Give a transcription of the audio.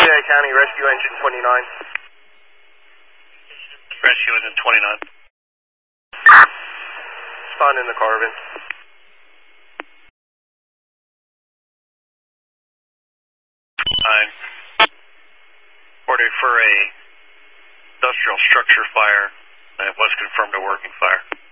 Fayette County, Rescue Engine 29. Rescue Engine 29. Spawn in the Carbon. Fine. Order for a industrial structure fire, and it was confirmed a working fire.